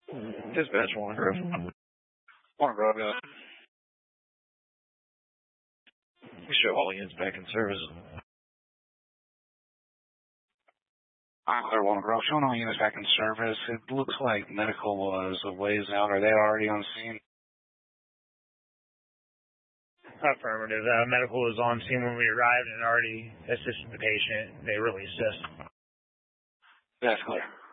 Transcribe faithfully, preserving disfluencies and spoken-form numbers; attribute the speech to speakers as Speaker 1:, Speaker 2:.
Speaker 1: Dispatch Warner Grove.
Speaker 2: Warner Grove, yeah.
Speaker 1: We show all units back in service.
Speaker 2: I'm clear, Warner Grove. Showing all units back in service. It looks like medical was a ways out. Are they already on scene?
Speaker 3: Affirmative. Uh, medical was on scene when we arrived and already assisted the patient. They released us.
Speaker 2: That's clear.